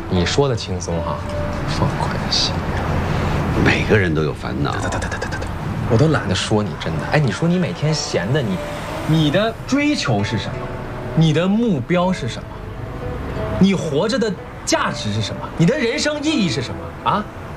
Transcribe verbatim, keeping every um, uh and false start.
你说的轻松哈，放宽心。 每个人都有烦恼。 等等等等等等等，我都懒得说你真的。哎，你说你每天闲的，你，你的追求是什么？你的目标是什么？你活着的价值是什么？你的人生意义是什么啊？